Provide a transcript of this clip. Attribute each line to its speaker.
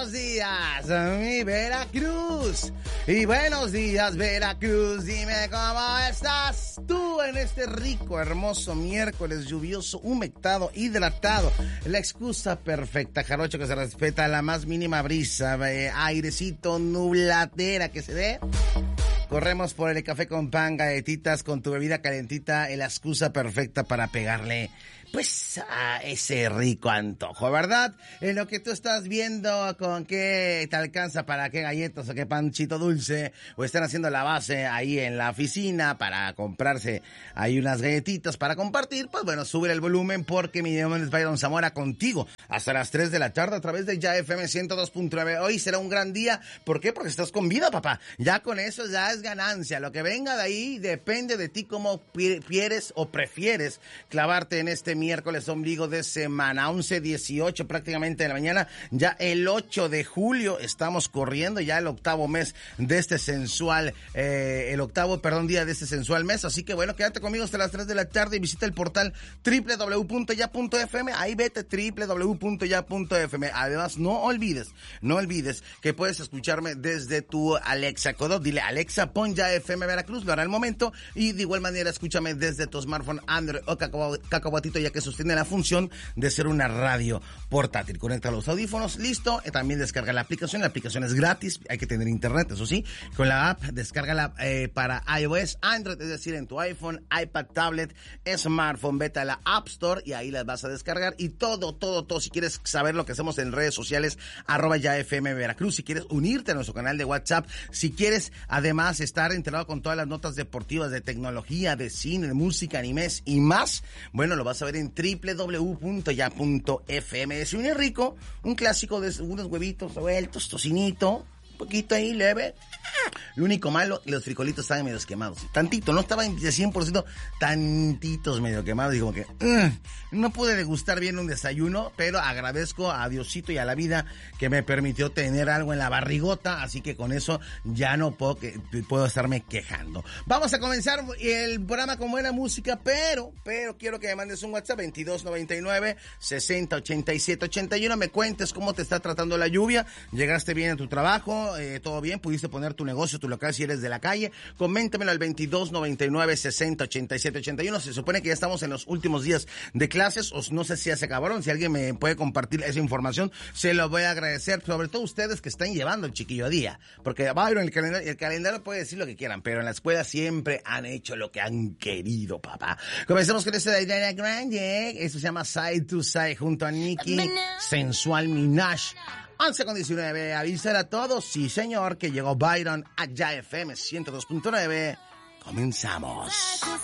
Speaker 1: buenos días, mi Veracruz. Y buenos días, Veracruz. Dime cómo estás tú en este rico, hermoso miércoles lluvioso, humectado, hidratado. La excusa perfecta, jarocho, que se respeta a la más mínima brisa, airecito, nubladera que se dé. Corremos por el café con pan, galletitas, con tu bebida calentita, la excusa perfecta para pegarle, pues, a ese rico antojo, ¿verdad? En lo que tú estás viendo con qué te alcanza, para qué galletas o qué panchito dulce, o están haciendo la base ahí en la oficina para comprarse ahí unas galletitas para compartir, pues bueno, sube el volumen porque mi nombre es Byron Zamora contigo hasta las 3 de la tarde a través de Ya FM 102.9. Hoy será un gran día. ¿Por qué? Porque estás con vida, papá. Ya con eso ya es ganancia. Lo que venga de ahí depende de ti, cómo quieres o prefieres clavarte en este miércoles ombligo de semana, 11:18 prácticamente de la mañana, ya el 8 de julio, estamos corriendo ya el octavo mes de este sensual, día de este sensual mes, así que bueno, quédate conmigo hasta las 3 de la tarde y visita el portal www.ya.fm, ahí vete www.ya.fm, además no olvides que puedes escucharme desde tu Alexa, dile Alexa, pon Ya FM Veracruz, lo hará al momento, y de igual manera escúchame desde tu smartphone Android o cacahuatito, ya que sostiene la función de ser una radio portátil. Conecta los audífonos, listo, también descarga la aplicación es gratis, hay que tener internet, eso sí, con la app, descárgala para iOS, Android, es decir, en tu iPhone, iPad, tablet, smartphone, vete a la App Store y ahí las vas a descargar, y todo, si quieres saber lo que hacemos en redes sociales, @YaFM Veracruz, si quieres unirte a nuestro canal de WhatsApp, si quieres además estar enterado con todas las notas deportivas, de tecnología, de cine, de música, animes y más, bueno, lo vas a ver en www.ya.fm. Es un rico, un clásico de unos huevitos revueltos, tocinito, un poquito ahí leve. Lo único malo, los frijolitos estaban medio quemados. Tantito, no estaban de 100%, tantitos medio quemados. Y como que no pude degustar bien un desayuno, pero agradezco a Diosito y a la vida que me permitió tener algo en la barrigota. Así que con eso ya no puedo estarme quejando. Vamos a comenzar el programa con buena música, pero quiero que me mandes un WhatsApp 2299 60 87 81. Me cuentes cómo te está tratando la lluvia. ¿Llegaste bien a tu trabajo? ¿Todo bien? ¿Pudiste poner tu negocio, tu local si eres de la calle? Coméntamelo al 2299 60 87 81. Se supone que ya estamos en los últimos días de clases, o no sé si ya se acabaron. Si alguien me puede compartir esa información, se lo voy a agradecer, sobre todo ustedes que están llevando el chiquillo a día, porque Byron, el calendario puede decir lo que quieran, pero en la escuela siempre han hecho lo que han querido, papá. Comencemos con este de Ariana Grande, eso se llama Side to Side, junto a Nicki Sensual Minaj. 11:19, avisar a todos, sí señor, que llegó Byron a Ya FM 102.9. Comenzamos.